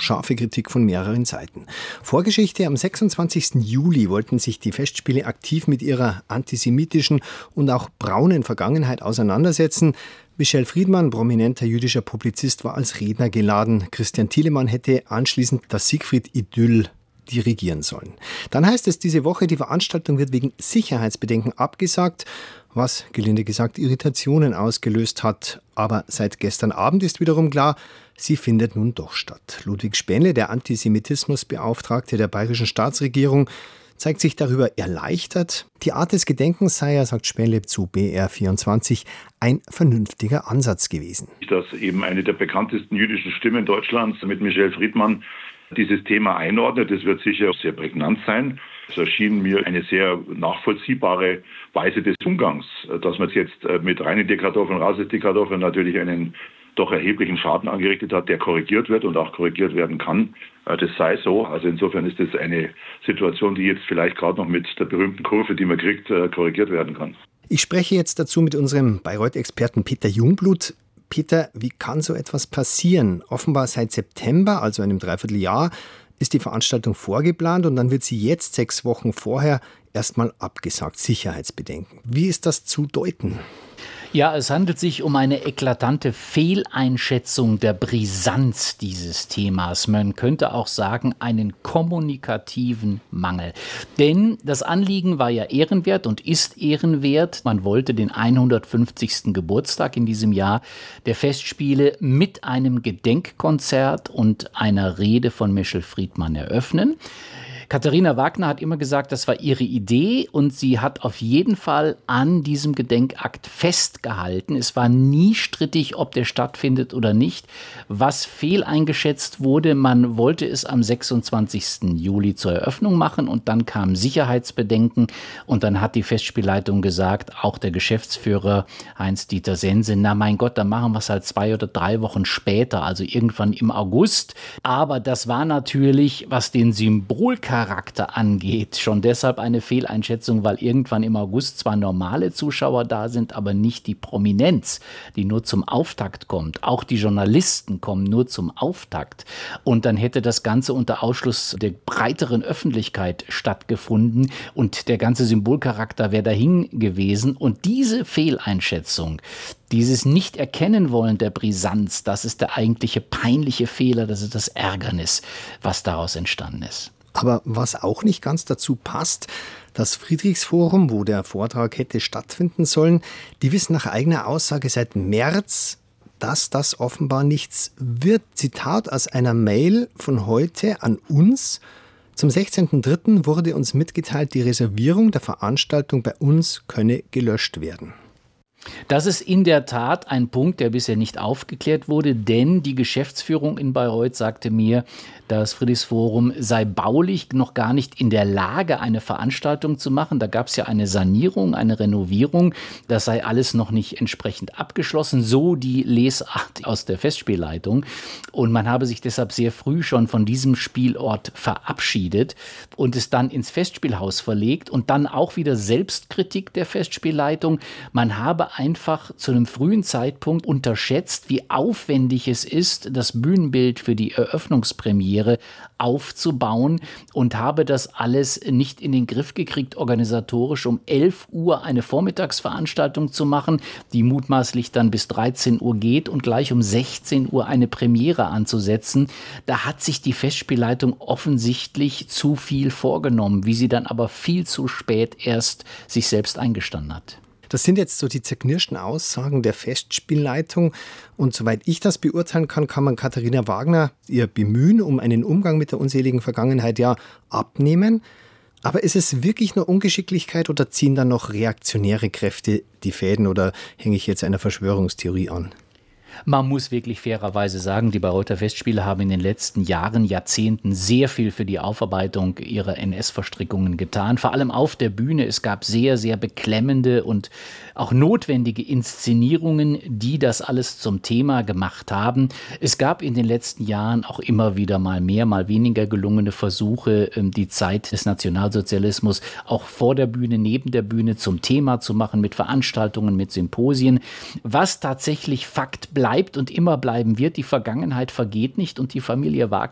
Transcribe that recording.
scharfe Kritik von mehreren Seiten. Vorgeschichte: Am 26. Juli wollten sich die Festspiele aktiv mit ihrer antisemitischen und auch braunen Vergangenheit auseinandersetzen. Michel Friedmann, prominenter jüdischer Publizist, war als Redner geladen. Christian Thielemann hätte anschließend das Siegfried-Idyll dirigieren sollen. Dann heißt es diese Woche, die Veranstaltung wird wegen Sicherheitsbedenken abgesagt, was, gelinde gesagt, Irritationen ausgelöst hat. Aber seit gestern Abend ist wiederum klar, sie findet nun doch statt. Ludwig Spähnle, der Antisemitismusbeauftragte der bayerischen Staatsregierung, zeigt sich darüber erleichtert. Die Art des Gedenkens sei ja, sagt Spähnle zu BR24, ein vernünftiger Ansatz gewesen. Dass eben eine der bekanntesten jüdischen Stimmen Deutschlands mit Michel Friedmann dieses Thema einordnet, das wird sicher sehr prägnant sein. Es erschien mir eine sehr nachvollziehbare Weise des Umgangs, dass man jetzt mit rein in die Kartoffeln, raus ist die Kartoffeln natürlich einen doch erheblichen Schaden angerichtet hat, der korrigiert wird und auch korrigiert werden kann. Das sei so. Also insofern ist das eine Situation, die jetzt vielleicht gerade noch mit der berühmten Kurve, die man kriegt, korrigiert werden kann. Ich spreche jetzt dazu mit unserem Bayreuth-Experten Peter Jungblut. Peter, wie kann so etwas passieren? Offenbar seit September, also einem Dreivierteljahr, ist die Veranstaltung vorgeplant und dann wird sie jetzt 6 Wochen vorher erstmal abgesagt. Sicherheitsbedenken. Wie ist das zu deuten? Ja, es handelt sich um eine eklatante Fehleinschätzung der Brisanz dieses Themas. Man könnte auch sagen, einen kommunikativen Mangel. Denn das Anliegen war ja ehrenwert und ist ehrenwert. Man wollte den 150. Geburtstag in diesem Jahr der Festspiele mit einem Gedenkkonzert und einer Rede von Michel Friedmann eröffnen. Katharina Wagner hat immer gesagt, das war ihre Idee und sie hat auf jeden Fall an diesem Gedenkakt festgehalten. Es war nie strittig, ob der stattfindet oder nicht. Was fehleingeschätzt wurde, man wollte es am 26. Juli zur Eröffnung machen und dann kamen Sicherheitsbedenken und dann hat die Festspielleitung gesagt, auch der Geschäftsführer Heinz-Dieter Sense, na mein Gott, dann machen wir es halt 2 oder 3 Wochen später, also irgendwann im August. Aber das war natürlich, was den Symbolcharakter angeht, schon deshalb eine Fehleinschätzung, weil irgendwann im August zwar normale Zuschauer da sind, aber nicht die Prominenz, die nur zum Auftakt kommt. Auch die Journalisten kommen nur zum Auftakt. Und dann hätte das Ganze unter Ausschluss der breiteren Öffentlichkeit stattgefunden und der ganze Symbolcharakter wäre dahin gewesen. Und diese Fehleinschätzung, dieses Nicht-Erkennen-Wollen der Brisanz, das ist der eigentliche peinliche Fehler, das ist das Ärgernis, was daraus entstanden ist. Aber was auch nicht ganz dazu passt, das Friedrichsforum, wo der Vortrag hätte stattfinden sollen, die wissen nach eigener Aussage seit März, dass das offenbar nichts wird. Zitat aus einer Mail von heute an uns. Zum 16.03. wurde uns mitgeteilt, die Reservierung der Veranstaltung bei uns könne gelöscht werden. Das ist in der Tat ein Punkt, der bisher nicht aufgeklärt wurde, denn die Geschäftsführung in Bayreuth sagte mir, das Friedrichsforum sei baulich noch gar nicht in der Lage, eine Veranstaltung zu machen. Da gab es ja eine Sanierung, eine Renovierung. Das sei alles noch nicht entsprechend abgeschlossen, so die Lesart aus der Festspielleitung. Und man habe sich deshalb sehr früh schon von diesem Spielort verabschiedet und es dann ins Festspielhaus verlegt und dann auch wieder Selbstkritik der Festspielleitung. Man habe einfach zu einem frühen Zeitpunkt unterschätzt, wie aufwendig es ist, das Bühnenbild für die Eröffnungspremiere aufzubauen und habe das alles nicht in den Griff gekriegt, organisatorisch um 11 Uhr eine Vormittagsveranstaltung zu machen, die mutmaßlich dann bis 13 Uhr geht und gleich um 16 Uhr eine Premiere anzusetzen. Da hat sich die Festspielleitung offensichtlich zu viel vorgenommen, wie sie dann aber viel zu spät erst sich selbst eingestanden hat. Das sind jetzt so die zerknirschten Aussagen der Festspielleitung. Und soweit ich das beurteilen kann, kann man Katharina Wagner ihr Bemühen um einen Umgang mit der unseligen Vergangenheit ja abnehmen. Aber ist es wirklich nur Ungeschicklichkeit oder ziehen dann noch reaktionäre Kräfte die Fäden oder hänge ich jetzt einer Verschwörungstheorie an? Man muss wirklich fairerweise sagen, die Bayreuther Festspiele haben in den letzten Jahren, Jahrzehnten sehr viel für die Aufarbeitung ihrer NS-Verstrickungen getan. Vor allem auf der Bühne. Es gab sehr, sehr beklemmende und auch notwendige Inszenierungen, die das alles zum Thema gemacht haben. Es gab in den letzten Jahren auch immer wieder mal mehr, mal weniger gelungene Versuche, die Zeit des Nationalsozialismus auch vor der Bühne, neben der Bühne zum Thema zu machen, mit Veranstaltungen, mit Symposien. Was tatsächlich Fakt bleibt und immer bleiben wird, die Vergangenheit vergeht nicht und die Familie Wagner